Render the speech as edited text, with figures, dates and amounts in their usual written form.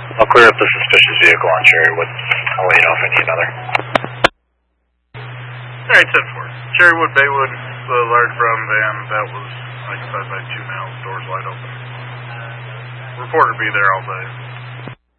I'll clear up the suspicious vehicle on Cherrywood. I'll let you know if I need another. Alright, 10-4. Cherrywood, Baywood, the large brown van that was occupied by 2 males, doors wide open. Reporter be there all day.